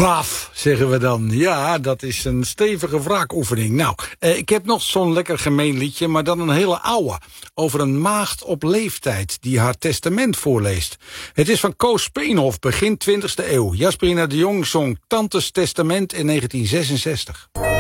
Paf, zeggen we dan. Ja, dat is een stevige wraakoefening. Nou, ik heb nog zo'n lekker gemeen liedje, maar dan een hele oude. Over een maagd op leeftijd die haar testament voorleest. Het is van Koos Speenhof, begin 20e eeuw. Jasperina de Jong zong Tantes Testament in 1966.